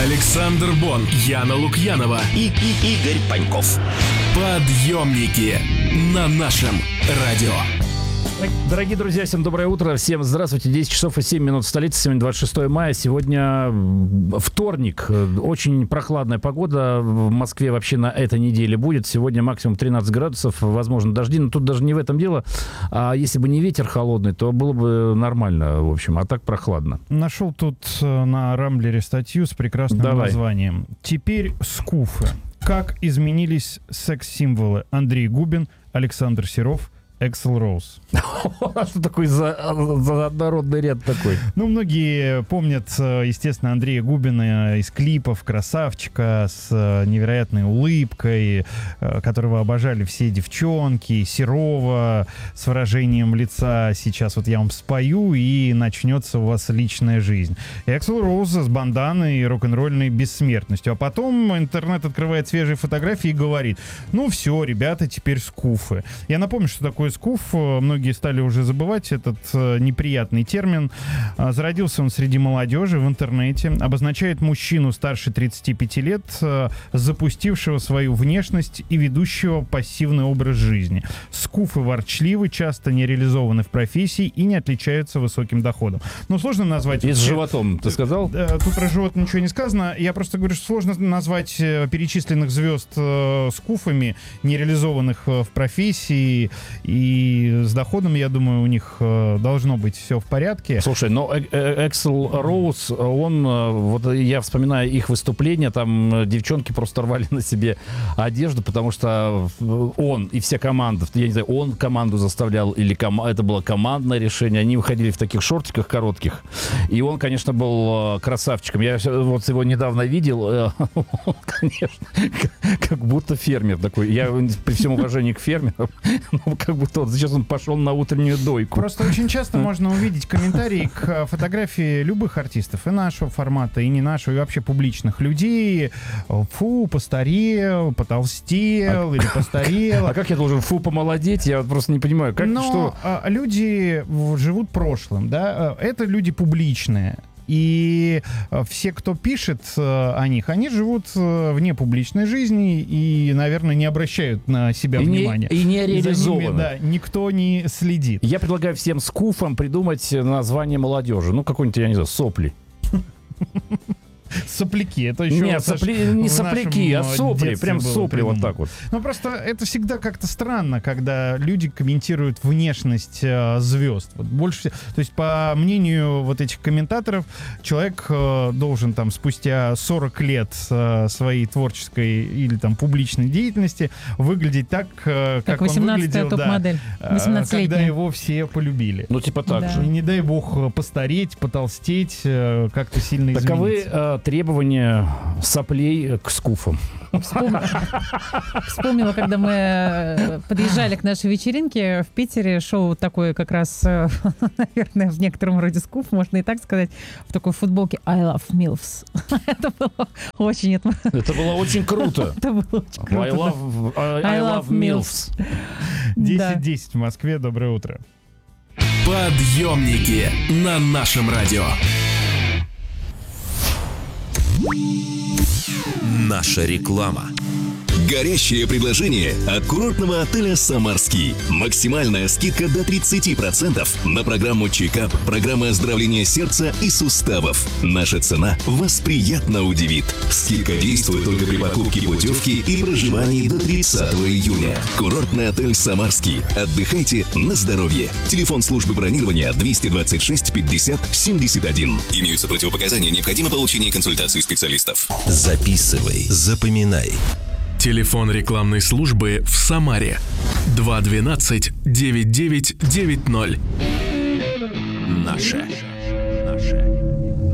Александр Бон, Яна Лукьянова и Игорь Паньков. Подъемники на нашем радио. Дорогие друзья, всем доброе утро. Всем здравствуйте. 10 часов и 7 минут в столице. Сегодня 26 мая. Сегодня вторник. Очень прохладная погода. В Москве вообще на этой неделе будет. Сегодня максимум 13 градусов. Возможно, дожди. Но тут даже не в этом дело. А если бы не ветер холодный, то было бы нормально, в общем. А так прохладно. Нашел тут на Рамблере статью с прекрасным названием «Теперь скуфы. Как изменились секс-символы». Андрей Губин, Александр Серов, Эксел Роуз. Что такой за однородный ряд такой? Ну, многие помнят, естественно, Андрея Губина из клипов «Красавчика» с невероятной улыбкой, которого обожали все девчонки, Серова с выражением лица «сейчас вот я вам спою, и начнется у вас личная жизнь». И Эксел Роуз с банданой и рок-н-ролльной бессмертностью. А потом интернет открывает свежие фотографии и говорит: ну все, ребята, теперь скуфы. Я напомню, что такое скуф. Многие стали уже забывать этот неприятный термин. Зародился он среди молодежи в интернете. Обозначает мужчину старше 35 лет, запустившего свою внешность и ведущего пассивный образ жизни. Скуфы ворчливы, часто не реализованы в профессии и не отличаются высоким доходом. Ну, сложно назвать... И с животом, ты сказал? Тут про живот ничего не сказано. Я просто говорю, что сложно назвать перечисленных звезд скуфами, не реализованных в профессии. И с доходом, я думаю, у них должно быть все в порядке. Слушай, но Эксел Роуз, он, вот я вспоминаю их выступления, там девчонки просто рвали на себе одежду, потому что он и вся команда, я не знаю, он команду заставлял, или это было командное решение, они выходили в таких шортиках коротких, и он, конечно, был красавчиком. Я вот его недавно видел, он, конечно, как будто фермер такой. Я при всем уважении к фермерам, как будто сейчас он пошел на утреннюю дойку. Просто очень часто можно увидеть комментарии к фотографии любых артистов, и нашего формата, и не нашего, и вообще публичных людей. Фу, постарел, потолстел или постарел. А как я должен помолодеть? Я просто не понимаю. Как, но что? Люди живут прошлым, да? Это люди публичные. И все, кто пишет о них, они живут вне публичной жизни и, наверное, не обращают на себя внимания. И не реализованы. За ними, да, никто не следит. Я предлагаю всем скуфам придумать название молодежи. Ну, какой-нибудь, я не знаю, сопли. Сопляки, это еще... Нет, не сопляки, а сопли, прям сопли вот так вот. Ну, просто это всегда как-то странно, когда люди комментируют внешность звезд. Вот больше, то есть, по мнению вот этих комментаторов, человек должен там спустя 40 лет своей творческой или там публичной деятельности выглядеть так, как он выглядел, топ-модель, 18-летняя. Когда его все полюбили. Ну, типа так же. И не дай бог постареть, потолстеть, как-то сильно измениться. Таковы требования соплей к скуфам. Вспомнила, когда мы подъезжали к нашей вечеринке в Питере, шоу такое как раз, наверное, в некотором роде скуф, можно и так сказать, в такой футболке I love MILFs. Это было очень... Это было очень круто. Это было очень круто. I love MILFs. 10:10 в Москве. Доброе утро. Подъемники на нашем радио. Наша реклама. Горящее предложение от курортного отеля «Самарский». Максимальная скидка до 30% на программу «Чекап», программы оздоровления сердца и суставов. Наша цена вас приятно удивит. Скидка действует только при покупке путевки и проживании до 30 июня. Курортный отель «Самарский». Отдыхайте на здоровье. Телефон службы бронирования 226 50 71. Имеются противопоказания, необходимо получение консультации специалистов. Записывай, запоминай. Телефон рекламной службы в Самаре 212 9990. Наша